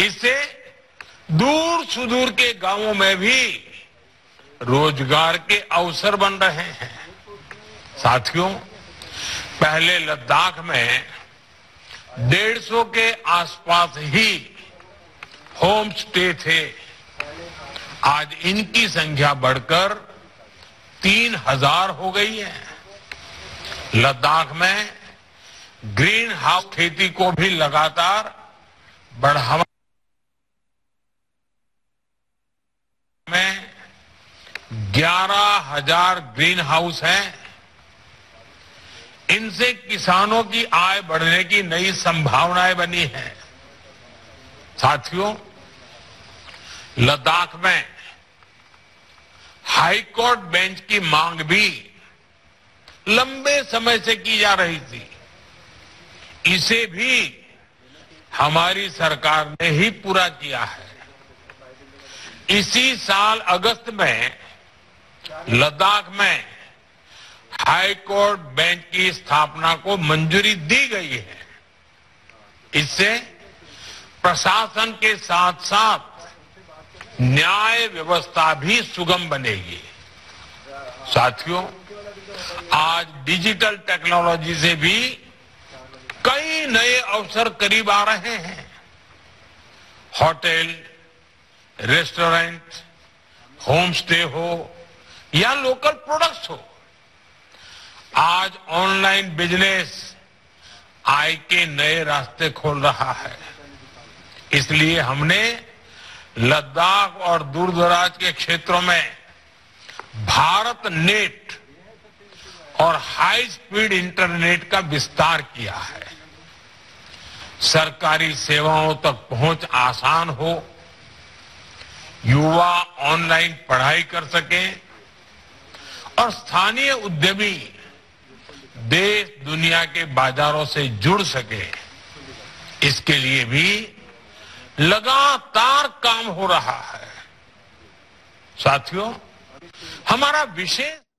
इससे दूर सुदूर के गांवों में भी रोजगार के अवसर बन रहे हैं। साथियों, पहले लद्दाख में 150 के आसपास ही होम स्टे थे। आज इनकी संख्या बढ़कर 3000 हो गई है। लद्दाख में ग्रीन हाउस खेती को भी लगातार बढ़ावा में 11,000 ग्रीन हाउस हैं। इनसे किसानों की आय बढ़ने की नई संभावनाएं बनी हैं। साथियों, लद्दाख में हाईकोर्ट बेंच की मांग भी लंबे समय से की जा रही थी। इसे भी हमारी सरकार ने ही पूरा किया है। इसी साल अगस्त में लद्दाख में हाईकोर्ट बेंच की स्थापना को मंजूरी दी गई है। इससे प्रशासन के साथ साथ न्याय व्यवस्था भी सुगम बनेगी। साथियों, आज डिजिटल टेक्नोलॉजी से भी कई नए अवसर करीब आ रहे हैं। होटल, रेस्टोरेंट, होम स्टे हो या लोकल प्रोडक्ट्स हो, आज ऑनलाइन बिजनेस आय के नए रास्ते खोल रहा है। इसलिए हमने लद्दाख और दूरदराज के क्षेत्रों में भारत नेट और हाई स्पीड इंटरनेट का विस्तार किया है। सरकारी सेवाओं तक पहुंच आसान हो, युवा ऑनलाइन पढ़ाई कर सकें और स्थानीय उद्यमी देश दुनिया के बाजारों से जुड़ सके, इसके लिए भी लगातार काम हो रहा है। साथियों, हमारा विशेष